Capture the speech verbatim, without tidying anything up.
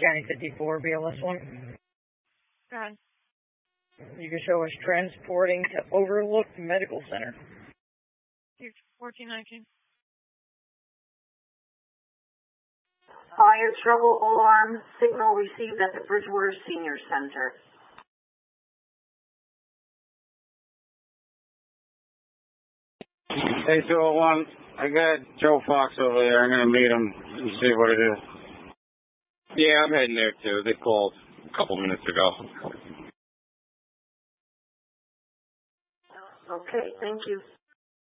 County fifty-four, B L S one. Go ahead. You can show us transporting to Overlook Medical Center. fourteen nineteen. Fire trouble alarm signal received at the Bridgewater Senior Center. Hey, two oh one, I got Joe Fox over there. I'm going to meet him and see what it is. Yeah, I'm heading there too. They called a couple minutes ago. Okay, thank you.